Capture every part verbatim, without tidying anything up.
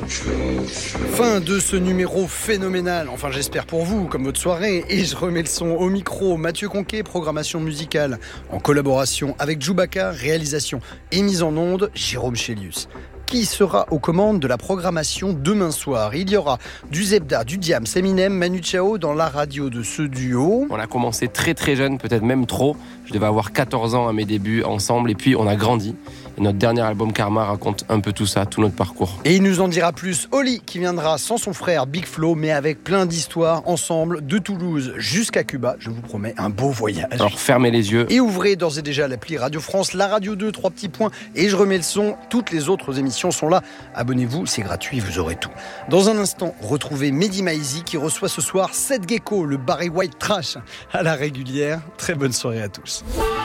Fin de ce numéro phénoménal, enfin j'espère pour vous, comme votre soirée, et je remets le son au micro. Mathieu Conquet, programmation musicale, en collaboration avec Djoubaka, réalisation et mise en onde, Jérôme Chélius. Qui sera aux commandes de la programmation demain soir? Il y aura du Zebda, du Diams, Eminem, Manu Chao dans la radio de ce duo. On a commencé très très jeune, peut-être même trop. Je devais avoir quatorze ans à mes débuts ensemble et puis on a grandi. Et notre dernier album Karma raconte un peu tout ça, tout notre parcours. Et il nous en dira plus, Oli, qui viendra sans son frère Big Flo, mais avec plein d'histoires ensemble, de Toulouse jusqu'à Cuba. Je vous promets un beau voyage. Alors fermez les yeux. Et ouvrez d'ores et déjà l'appli Radio France, la Radio deux, trois petits points. Et je remets le son, toutes les autres émissions sont là. Abonnez-vous, c'est gratuit, vous aurez tout. Dans un instant, retrouvez Mehdi Maizi qui reçoit ce soir Seth Gecko, le Barry White Trash à la régulière. Très bonne soirée à tous.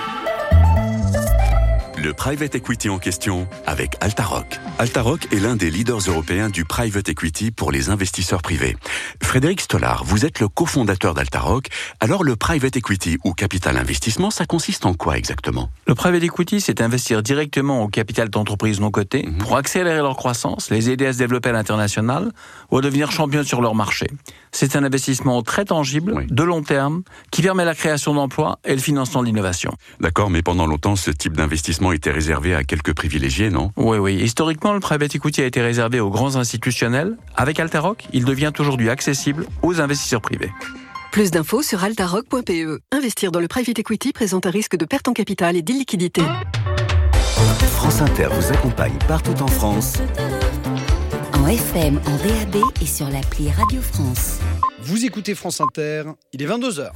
Le private equity en question avec Altaroc. Altaroc est l'un des leaders européens du private equity pour les investisseurs privés. Frédéric Stollard, vous êtes le cofondateur d'Altaroc. Alors le private equity ou capital investissement, ça consiste en quoi exactement? Le private equity, c'est investir directement au capital d'entreprises non cotées mmh. pour accélérer leur croissance, les aider à se développer à l'international ou à devenir champions sur leur marché. C'est un investissement très tangible, oui. de long terme, qui permet la création d'emplois et le financement de l'innovation. D'accord, mais pendant longtemps, ce type d'investissement était réservé à quelques privilégiés, non? Oui, oui. Historiquement, le private equity a été réservé aux grands institutionnels. Avec Altaroc, il devient aujourd'hui accessible aux investisseurs privés. Plus d'infos sur altaroc point p e. Investir dans le private equity présente un risque de perte en capital et d'illiquidité. France Inter vous accompagne partout en France. En F M, en D A B et sur l'appli Radio France. Vous écoutez France Inter, il est vingt-deux heures.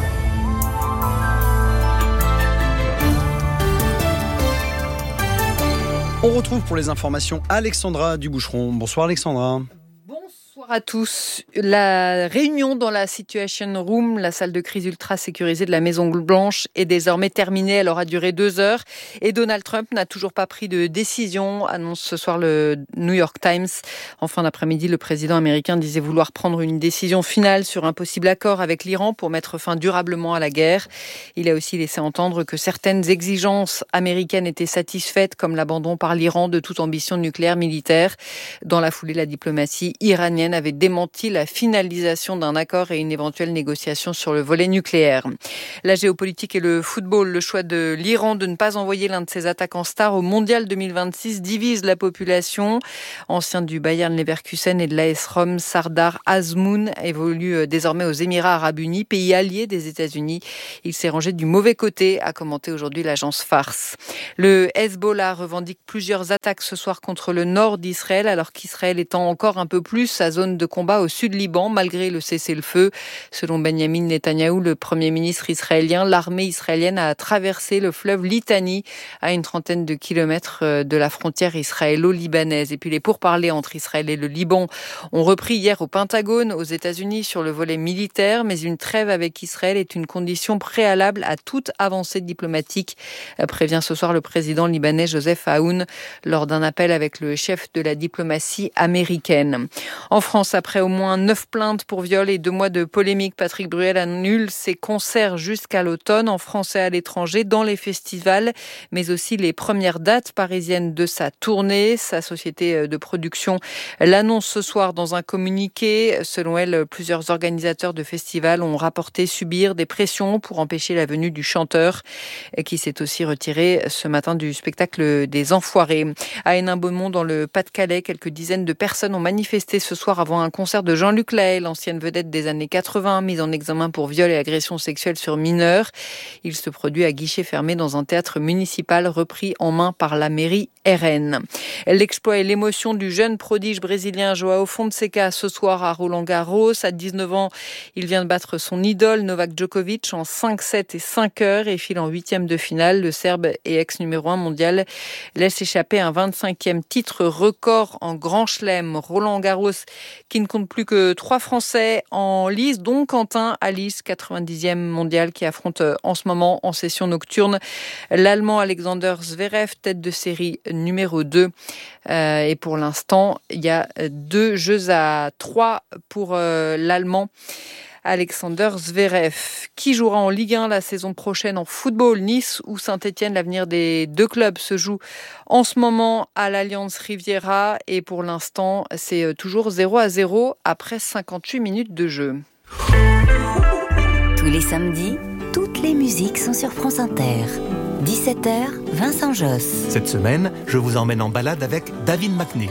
On retrouve pour les informations Alexandra Duboucheron. Bonsoir Alexandra. Bonsoir à tous. La réunion dans la Situation Room, la salle de crise ultra sécurisée de la Maison-Blanche, est désormais terminée. Elle aura duré deux heures et Donald Trump n'a toujours pas pris de décision, annonce ce soir le New York Times. En fin d'après-midi, le président américain disait vouloir prendre une décision finale sur un possible accord avec l'Iran pour mettre fin durablement à la guerre. Il a aussi laissé entendre que certaines exigences américaines étaient satisfaites, comme l'abandon par l'Iran de toute ambition nucléaire militaire. Dans la foulée, la diplomatie iranienne avait démenti la finalisation d'un accord et une éventuelle négociation sur le volet nucléaire. La géopolitique et le football, le choix de l'Iran de ne pas envoyer l'un de ses attaquants stars au Mondial deux mille vingt-six divise la population. Ancien du Bayern Leverkusen et de l'A S Rome, Sardar Azmoun évolue désormais aux Émirats Arabes Unis, pays allié des États-Unis. Il s'est rangé du mauvais côté, a commenté aujourd'hui l'agence Farce. Le Hezbollah revendique plusieurs attaques ce soir contre le nord d'Israël, alors qu'Israël étend encore un peu plus sa zone de combat au sud Liban, malgré le cessez-le-feu. Selon Benyamin Netanyahou, le Premier ministre israélien, l'armée israélienne a traversé le fleuve Litani à une trentaine de kilomètres de la frontière israélo-libanaise. Et puis les pourparlers entre Israël et le Liban ont repris hier au Pentagone, aux États-Unis, sur le volet militaire, mais une trêve avec Israël est une condition préalable à toute avancée diplomatique, prévient ce soir le président libanais Joseph Aoun lors d'un appel avec le chef de la diplomatie américaine. En France, après au moins neuf plaintes pour viol et deux mois de polémique, Patrick Bruel annule ses concerts jusqu'à l'automne en France et à l'étranger, dans les festivals, mais aussi les premières dates parisiennes de sa tournée. Sa société de production l'annonce ce soir dans un communiqué. Selon elle, plusieurs organisateurs de festivals ont rapporté subir des pressions pour empêcher la venue du chanteur, qui s'est aussi retiré ce matin du spectacle des Enfoirés. À Hénin-Beaumont, dans le Pas-de-Calais, quelques dizaines de personnes ont manifesté ce soir avant un concert de Jean-Luc Lahaye, l'ancienne vedette des années quatre-vingts, mise en examen pour viol et agression sexuelle sur mineurs. Il se produit à guichet fermé dans un théâtre municipal repris en main par la mairie R N. L'exploit et l'émotion du jeune prodige brésilien João Fonseca ce soir à Roland-Garros. À dix-neuf ans, il vient de battre son idole Novak Djokovic en cinq sept et cinq heures et file en huitième de finale. Le Serbe et ex-numéro un mondial laisse échapper un vingt-cinquième titre record en Grand Chelem. Roland-Garros qui ne compte plus que trois Français en lice, dont Quentin Alice, quatre-vingt-dixième mondial, qui affronte en ce moment en session nocturne l'Allemand Alexander Zverev, tête de série numéro deux. Euh, et pour l'instant, il y a deux jeux à trois pour euh, l'Allemand. Alexander Zverev. Qui jouera en Ligue un la saison prochaine en football? Nice ou Saint-Etienne? L'avenir des deux clubs se joue en ce moment à l'Allianz Riviera et pour l'instant, c'est toujours zéro à zéro après cinquante-huit minutes de jeu. Tous les samedis, toutes les musiques sont sur France Inter. dix-sept heures, Vincent Josse. Cette semaine, je vous emmène en balade avec David McNeil.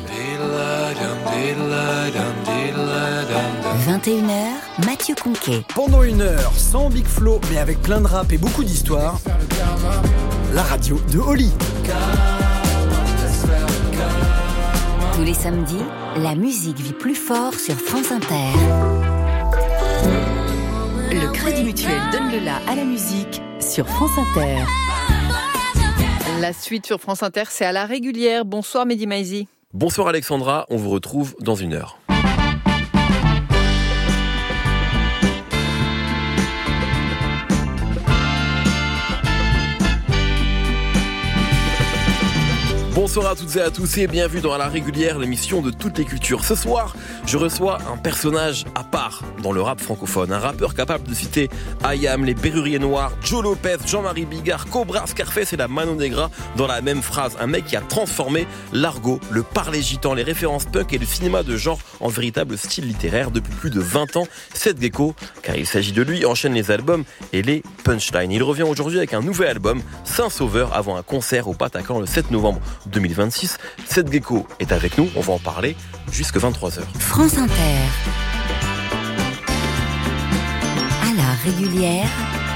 vingt et une heures, Mathieu Conquet. Pendant une heure, sans Big Flo, mais avec plein de rap et beaucoup d'histoires, la radio de Oli. Tous les samedis, la musique vit plus fort sur France Inter. Le Crédit Mutuel donne le la à la musique sur France Inter. La suite sur France Inter, c'est à la régulière. Bonsoir Mehdi Maizi. Bonsoir Alexandra, on vous retrouve dans une heure. Bonsoir à toutes et à tous et bienvenue dans la régulière, l'émission de toutes les cultures. Ce soir, je reçois un personnage à part dans le rap francophone. Un rappeur capable de citer I A M, les Berruriers Noirs, Joe Lopez, Jean-Marie Bigard, Cobra, Scarface et la Mano Negra dans la même phrase. Un mec qui a transformé l'argot, le parler gitan, les références punk et le cinéma de genre en véritable style littéraire depuis plus de vingt ans. Seth Gecko, car il s'agit de lui, enchaîne les albums et les punchlines. Il revient aujourd'hui avec un nouvel album, Saint-Sauveur, avant un concert au Bataclan le sept novembre deux mille vingt-six. Seth Gecko est avec nous, on va en parler jusqu'à vingt-trois heures. France Inter. À la régulière,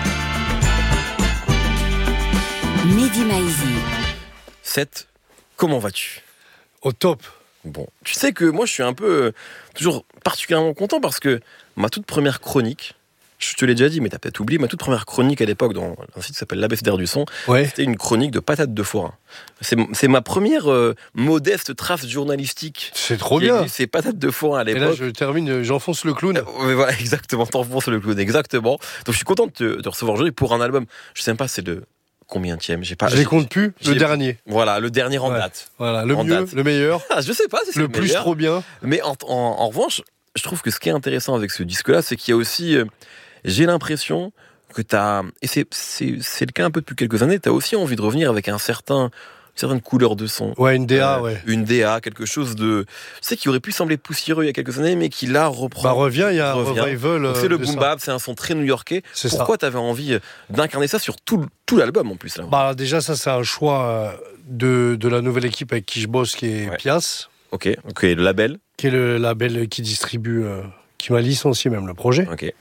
Mehdi Maizi. Seth, comment vas-tu? Au top. Bon, tu sais que moi je suis un peu euh, toujours particulièrement content parce que ma toute première chronique, je te l'ai déjà dit, mais t'as peut-être oublié, ma toute première chronique à l'époque dans un site qui s'appelle l'Abécédaire du son, ouais. C'était une chronique de patates de forain. C'est, c'est ma première euh, modeste trace journalistique. C'est trop bien. C'est patates de forain à l'époque. Et là, je termine, j'enfonce le clown. Euh, mais voilà, exactement, t'enfonces le clown, exactement. Donc je suis content de te, de te recevoir aujourd'hui pour un album. Je sais même pas, c'est le combienième, j'ai pas. Je les compte plus. Le dernier. Voilà, le dernier en ouais. date. Voilà, le en mieux, date. le meilleur. Ah, je sais pas si c'est le, le plus meilleur. Trop bien. Mais en, en, en revanche, je trouve que ce qui est intéressant avec ce disque-là, c'est qu'il y a aussi. Euh, J'ai l'impression que t'as, et c'est, c'est, c'est le cas un peu depuis quelques années, t'as aussi envie de revenir avec un certain, une certaine couleur de son. Ouais, une D A, euh, ouais. Une D A, quelque chose de, tu sais, qui aurait pu sembler poussiéreux il y a quelques années, mais qui là reprend. Bah, revient, il y a un revival. Donc, c'est le boom bap, c'est un son très new-yorkais. C'est Pourquoi ça. T'avais envie d'incarner ça sur tout, tout l'album, en plus, là? Bah, déjà, ça, c'est un choix de, de la nouvelle équipe avec qui je bosse, qui est ouais. Pias. Ok, ok, le label. Qui est le label qui distribue, euh, qui m'a licencié même le projet. Ok.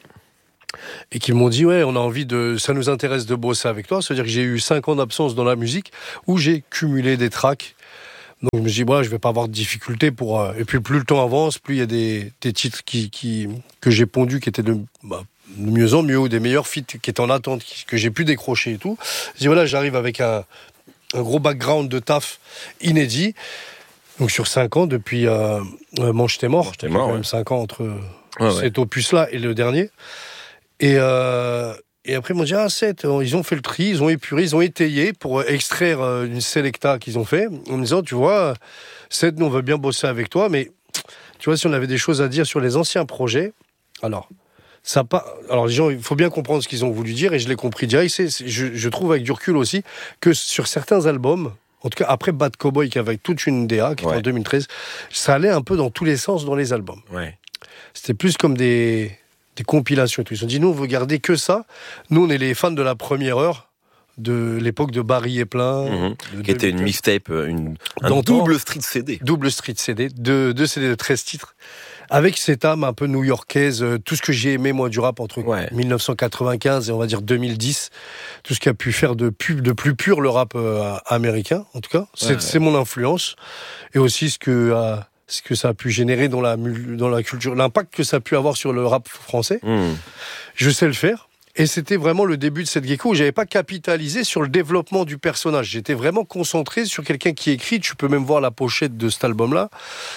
Et qui m'ont dit ouais on a envie de ça nous intéresse de bosser avec toi, c'est-à-dire que j'ai eu cinq ans d'absence dans la musique où j'ai cumulé des tracks, donc je me suis dit ouais, je vais pas avoir de difficultés pour euh... et puis plus le temps avance, plus il y a des, des titres qui, qui que j'ai pondus qui étaient de, bah, de mieux en mieux ou des meilleurs feats qui étaient en attente qui, que j'ai pu décrocher et tout. Je dis voilà, j'arrive avec un, un gros background de taf inédit, donc sur cinq ans depuis euh, Mange t'es mort, t'es mort, quand ouais. même cinq ans entre ouais, cet ouais. opus là et le dernier. Et, euh, et après, ils m'ont dit, ah, Seth, ils ont fait le tri, ils ont épuré, ils ont étayé pour extraire une sélecta qu'ils ont fait, en me disant, tu vois, Seth, nous, on veut bien bosser avec toi, mais tu vois, si on avait des choses à dire sur les anciens projets, alors, ça pas, alors les gens, il faut bien comprendre ce qu'ils ont voulu dire, et je l'ai compris direct, c'est, c'est, je, je trouve avec du recul aussi, que sur certains albums, en tout cas, après Bad Cowboy, qui avait toute une D A, qui ouais. était en deux mille treize, ça allait un peu dans tous les sens dans les albums. Ouais. C'était plus comme des... des compilations et tout. Ils se sont dit, nous, on veut garder que ça. Nous, on est les fans de la première heure, de l'époque de Barry et Plein. Mmh. Qui était une mixtape, une, un double street C D. Double street C D, deux, deux C D de treize titres. Avec cette âme un peu new-yorkaise, tout ce que j'ai aimé, moi, du rap entre ouais. dix-neuf cent quatre-vingt-quinze et on va dire deux mille dix. Tout ce qui a pu faire de, pu, de plus pur le rap euh, américain, en tout cas. C'est, ouais, ouais. c'est mon influence. Et aussi ce que... Euh, ce que ça a pu générer dans la, dans la culture, l'impact que ça a pu avoir sur le rap français. Mmh. Je sais le faire. Et c'était vraiment le début de Seth Gecko où j'avais pas capitalisé sur le développement du personnage. J'étais vraiment concentré sur quelqu'un qui écrit. Tu peux même voir la pochette de cet album-là.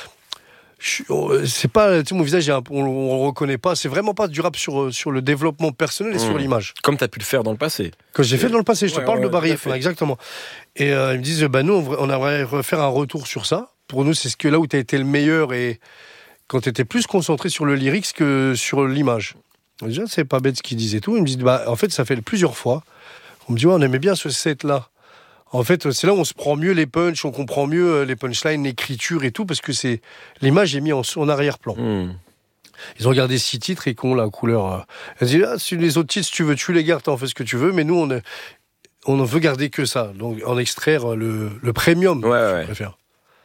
Je, c'est pas, tu sais, mon visage, on, on le reconnaît pas. C'est vraiment pas du rap sur, sur le développement personnel et mmh. sur l'image. Comme tu as pu le faire dans le passé. Comme j'ai fait dans le passé. Je te ouais, parle ouais, de Barry F un, exactement. Et euh, ils me disent, bah, nous, on aimerait refaire un retour sur ça. Pour nous, c'est ce que là où tu as été le meilleur et quand tu étais plus concentré sur le lyrics que sur l'image. Déjà, c'est pas bête ce qu'ils disent et tout. Ils me disent, bah, en fait, ça fait plusieurs fois. On me dit, ouais, on aimait bien ce set-là. En fait, c'est là où on se prend mieux les punchs, on comprend mieux les punchlines, l'écriture et tout, parce que c'est l'image est mise en, en arrière-plan. Mmh. Ils ont regardé six titres et qu'on la couleur. Ils disent, ah, si les autres titres, si tu veux, tu les gardes, t'en fais ce que tu veux, mais nous, on est, on ne veut garder que ça. Donc, en extraire le, le premium, ouais, je ouais. préfère.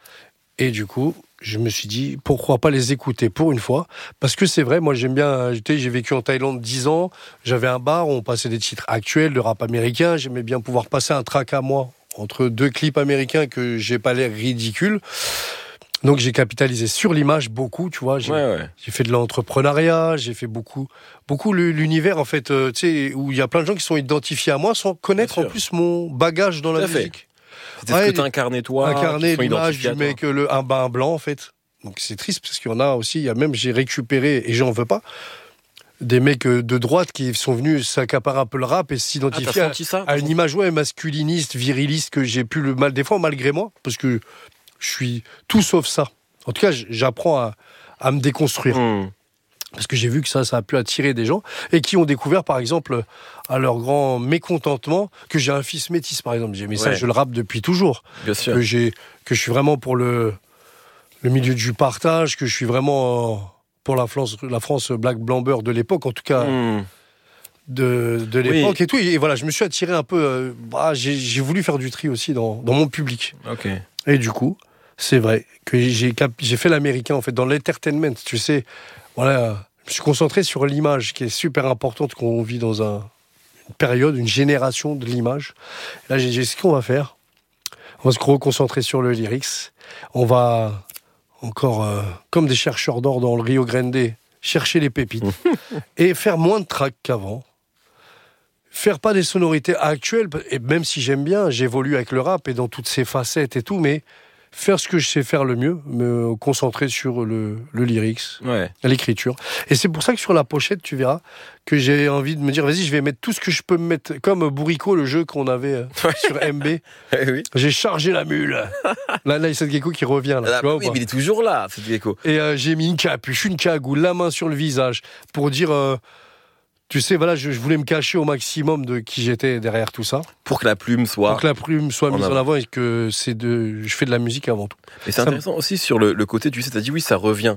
Et du coup, je me suis dit, pourquoi pas les écouter pour une fois? Parce que c'est vrai, moi j'aime bien, j'ai vécu en Thaïlande dix ans, j'avais un bar, on passait des titres actuels de rap américain, j'aimais bien pouvoir passer un track à moi entre deux clips américains que j'ai pas l'air ridicule. Donc j'ai capitalisé sur l'image beaucoup, tu vois. J'ai, ouais, ouais. j'ai fait de l'entrepreneuriat, j'ai fait beaucoup, beaucoup l'univers en fait, euh, tu sais, où il y a plein de gens qui sont identifiés à moi sans connaître en plus mon bagage dans la Tout musique. C'était ouais, ce que t'incarnais toi. Incarner l'image du mec, le, un bain blanc en fait. Donc c'est triste parce qu'il y en a aussi, il y a même, j'ai récupéré, et j'en veux pas, des mecs de droite qui sont venus s'accaparer un peu le rap et s'identifier ah, à, à une image ouais, masculiniste, viriliste que j'ai pu le mal défendre malgré moi, parce que je suis tout sauf ça. En tout cas, j'apprends à, à me déconstruire. Mmh. Parce que j'ai vu que ça, ça a pu attirer des gens et qui ont découvert, par exemple, à leur grand mécontentement, que j'ai un fils métis, par exemple. J'ai mis ouais. ça, je le rappe depuis toujours. Bien sûr. Que, j'ai, que je suis vraiment pour le, le milieu du partage, que je suis vraiment pour la France, la France black blamber de l'époque, en tout cas mmh. de, de l'époque oui. et tout. Et voilà, je me suis attiré un peu. Euh, bah, j'ai, j'ai voulu faire du tri aussi dans, dans mon public. Okay. Et du coup, c'est vrai que j'ai, j'ai fait l'américain, en fait, dans l'entertainment, tu sais. Voilà, je me suis concentré sur l'image, qui est super importante quand on vit dans un, une période, une génération de l'image. Là, j'ai dit, ce qu'on va faire, on va se reconcentrer sur le lyrics. On va encore, euh, comme des chercheurs d'or dans le Rio Grande, chercher les pépites et faire moins de tracks qu'avant. Faire pas des sonorités actuelles, et même si j'aime bien, j'évolue avec le rap et dans toutes ses facettes et tout, mais faire ce que je sais faire le mieux, me concentrer sur le, le lyrics, ouais. l'écriture. Et c'est pour ça que sur la pochette, tu verras que j'ai envie de me dire, vas-y, je vais mettre tout ce que je peux me mettre, comme Bourrico, le jeu qu'on avait ouais. sur M B. oui. J'ai chargé la mule. Là, là, il y a cette gecko qui revient. Là, ah, tu vois, oui, mais il est toujours là, cette gecko. Et euh, j'ai mis une capuche, une cagoule, la main sur le visage, pour dire... Euh, tu sais, voilà, je, je voulais me cacher au maximum de qui j'étais derrière tout ça. Pour que la plume soit... Pour que la plume soit mise en avant et que c'est de... je fais de la musique avant tout. Et c'est ça intéressant me... aussi sur le, le côté, tu sais, t'as dit oui, ça revient.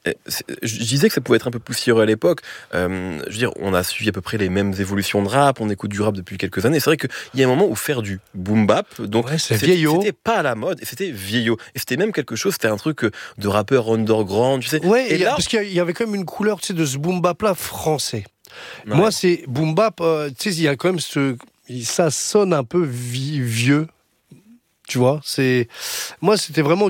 Je disais que ça pouvait être un peu poussiéreux à l'époque. Euh, je veux dire, on a suivi à peu près les mêmes évolutions de rap, on écoute du rap depuis quelques années. C'est vrai qu'il y a un moment où faire du boom bap, donc ouais, c'est c'était, vieillot. C'était pas à la mode, et c'était vieillot. Et c'était même quelque chose, c'était un truc de rappeur underground, tu sais. Ouais, et et là, parce qu'il y avait quand même une couleur, tu sais, de ce boom bap là français. Ouais. Moi, c'est boom bap, euh, tu sais, il y a quand même ce. Ça sonne un peu vi- vieux. Tu vois, c'est. Moi, c'était vraiment